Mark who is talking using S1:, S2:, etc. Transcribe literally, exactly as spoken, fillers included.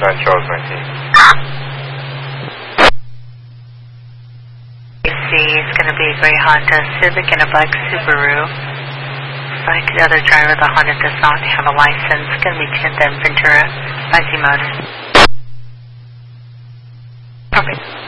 S1: nine Charles nineteen.
S2: It's going to be a gray Honda Civic and a black Subaru. Like the other driver, the Honda does not have a license. It's going to be tenth and Ventura, Spicy Motors. Perfect.